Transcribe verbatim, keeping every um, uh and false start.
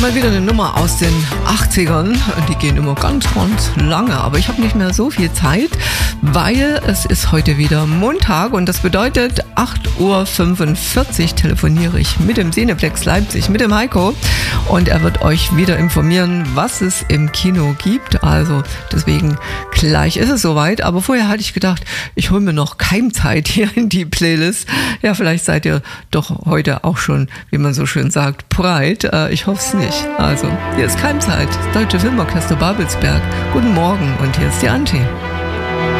Mal wieder eine Nummer aus den achtzigern und die gehen immer ganz, ganz lange, aber ich habe nicht mehr so viel Zeit, weil es ist heute wieder Montag und das bedeutet acht Uhr fünfundvierzig telefoniere ich mit dem Cineplex Leipzig, mit dem Heiko und er wird euch wieder informieren, was es im Kino gibt, also deswegen gleich ist es soweit, aber vorher hatte ich gedacht, ich hole mir noch Keimzeit hier in die Playlist, ja vielleicht seid ihr doch heute auch schon, wie man so schön sagt, breit, ich hoffe es nicht. Also, hier ist Keimzeit, das Deutsche Filmorchester Babelsberg. Guten Morgen und hier ist die Antje.